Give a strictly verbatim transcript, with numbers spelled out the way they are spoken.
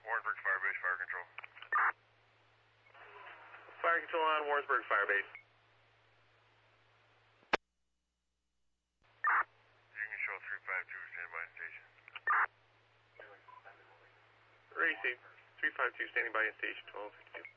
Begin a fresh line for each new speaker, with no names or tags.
Warrensburg Fire Base, Fire Control.
Fire Control on Warrensburg Fire Base.
Union Show three five two, stand by in station.
Receive. three five two, standing by in station, twelve fifty-two.